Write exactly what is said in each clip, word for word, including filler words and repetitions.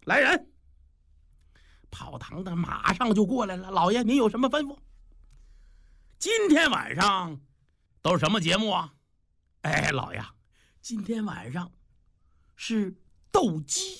来人！跑堂的马上就过来了。老爷，您有什么吩咐？今天晚上都是什么节目啊？哎，老爷，今天晚上是斗鸡。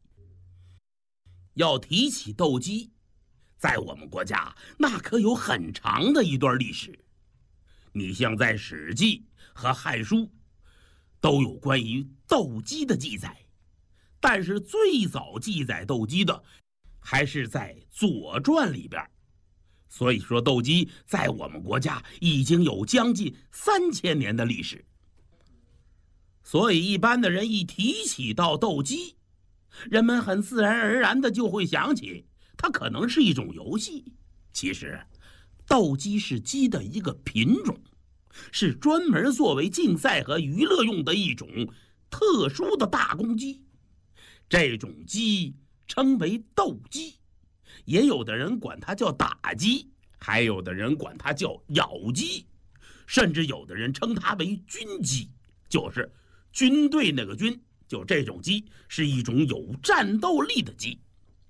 要提起斗鸡，在我们国家那可有很长的一段历史。你像在《史记》和《汉书》都有关于斗鸡的记载，但是最早记载斗鸡的还是在《左传》里边。所以说斗鸡在我们国家已经有将近三千年的历史。所以一般的人一提起到斗鸡，人们很自然而然的就会想起它可能是一种游戏。其实斗鸡是鸡的一个品种，是专门作为竞赛和娱乐用的一种特殊的大公鸡。这种鸡称为斗鸡，也有的人管它叫打鸡，还有的人管它叫咬鸡，甚至有的人称它为军鸡，就是军队那个军。就这种鸡是一种有战斗力的鸡。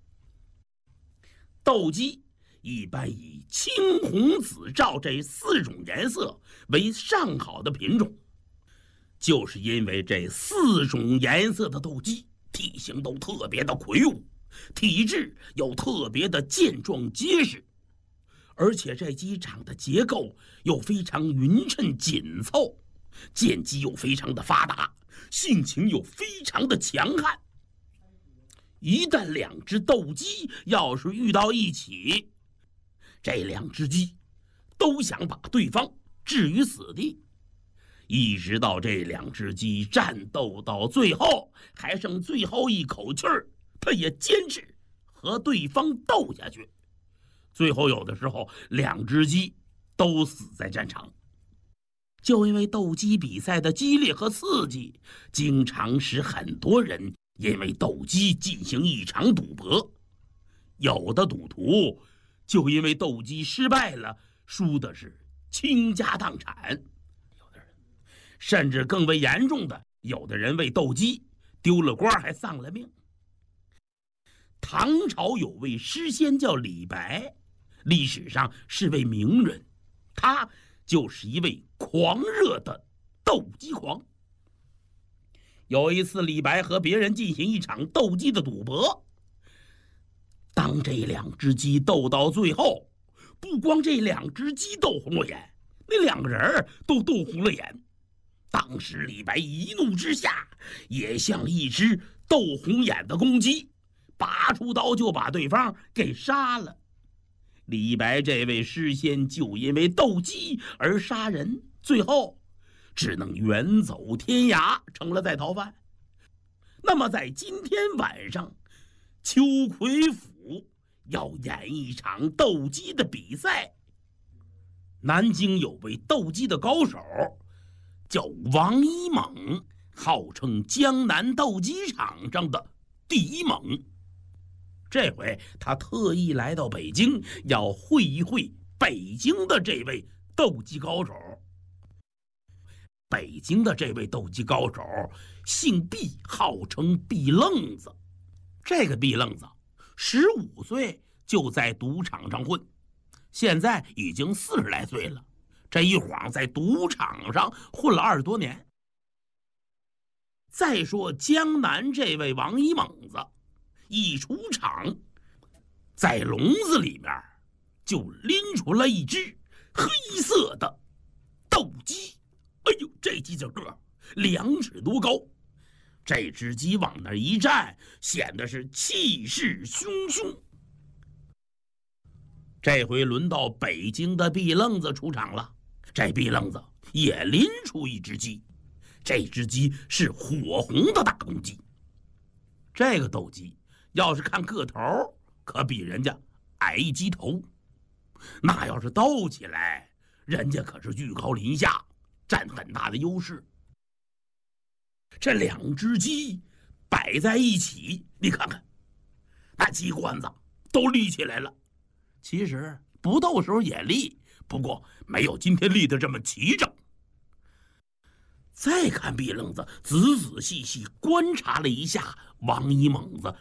斗鸡一般以青红紫照这四种颜色为上好的品种，就是因为这四种颜色的斗鸡体型都特别的魁梧，体质又特别的健壮结实，而且这鸡场的结构又非常匀称紧凑，剑肌又非常的发达，性情又非常的强悍。一旦两只斗鸡要是遇到一起，这两只鸡都想把对方置于死地，一直到这两只鸡战斗到最后还剩最后一口气儿，它也坚持和对方斗下去。最后有的时候两只鸡都死在战场。就因为斗鸡比赛的激烈和刺激，经常使很多人因为斗鸡进行一场赌博。有的赌徒就因为斗鸡失败了，输的是倾家荡产；有的人甚至更为严重的，有的人为斗鸡丢了官还丧了命。唐朝有位诗仙叫李白，历史上是位名人，他就是一位狂热的斗鸡狂。有一次李白和别人进行一场斗鸡的赌博，当这两只鸡斗到最后，不光这两只鸡斗红了眼，那两个人都斗红了眼。当时李白一怒之下，也像一只斗红眼的公鸡，拔出刀就把对方给杀了。李白这位诗仙就因为斗鸡而杀人，最后只能远走天涯，成了在逃犯。那么在今天晚上，秋葵府要演一场斗鸡的比赛。南京有位斗鸡的高手叫王一猛，号称江南斗鸡场上的第一猛。这回他特意来到北京，要会一会北京的这位斗鸡高手。北京的这位斗鸡高手姓毕，号称毕愣子。这个毕愣子十五岁就在赌场上混，现在已经四十来岁了，这一晃在赌场上混了二十多年。再说江南这位王一猛子，一出场，在笼子里面就拎出了一只黑色的斗鸡。哎呦，这鸡这个两尺多高，这只鸡往那一站，显得是气势汹汹。这回轮到北京的毕愣子出场了，这毕愣子也拎出一只鸡，这只鸡是火红的大公鸡。这个斗鸡要是看个头，可比人家矮一鸡头，那要是斗起来，人家可是居高临下，占很大的优势。这两只鸡摆在一起，你看看，那鸡冠子都立起来了。其实不斗时候也立，不过没有今天立得这么齐整。再看毕愣子仔仔细细观察了一下王一猛子